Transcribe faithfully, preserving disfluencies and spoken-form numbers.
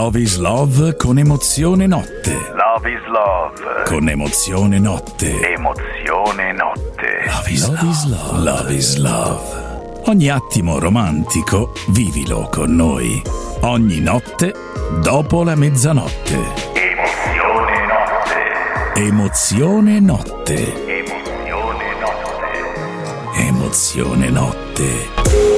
Love is Love con Emozione Notte. Love is Love con Emozione Notte. Emozione Notte. Love is Love. Love is Love. Love is Love. Ogni attimo romantico vivilo con noi. Ogni notte dopo la mezzanotte. Emozione Notte. Emozione Notte. Emozione Notte. Emozione Notte.